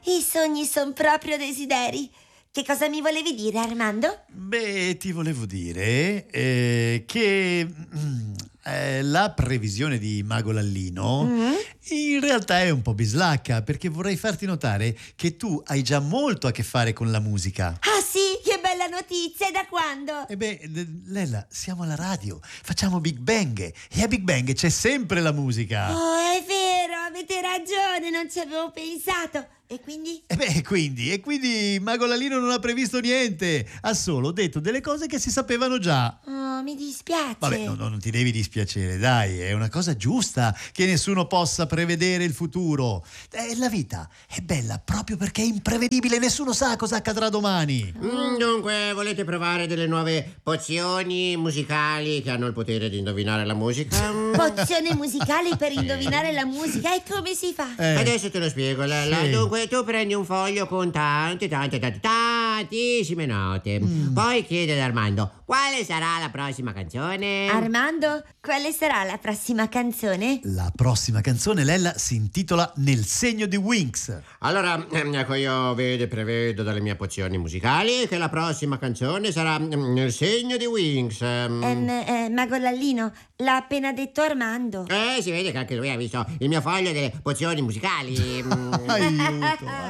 I sogni sono proprio desideri. Che cosa mi volevi dire, Armando? Beh, ti volevo dire che la previsione di Mago Lallino in realtà è un po' bislacca, perché vorrei farti notare che tu hai già molto a che fare con la musica. Ah sì, che bella notizia, e da quando? Lella, siamo alla radio, facciamo Big Bang e a Big Bang c'è sempre la musica. Oh, è vero, avete ragione, non ci avevo pensato. E quindi? Quindi Mago Lallino non ha previsto niente, ha solo detto delle cose che si sapevano già. Oh, mi dispiace. Vabbè, non ti devi dispiacere, dai, è una cosa giusta che nessuno possa prevedere il futuro. La vita è bella proprio perché è imprevedibile, nessuno sa cosa accadrà domani. Dunque, volete provare delle nuove pozioni musicali che hanno il potere di indovinare la musica? Pozione musicale per indovinare la musica, e come si fa? Adesso te lo spiego, Lalla. Sì. Dunque, tu prendi un foglio con tantissime note. Poi chiedi ad Armando quale sarà la prossima canzone. Armando, quale sarà la prossima canzone? La prossima canzone, Lella, si intitola Nel segno di Winx. Allora, ecco, io vedo e prevedo dalle mie pozioni musicali che la prossima canzone sarà Nel segno di Winx. Mago Lallino, l'ha appena detto Armando. Si vede che anche lui ha visto il mio foglio delle pozioni musicali. Aiuto.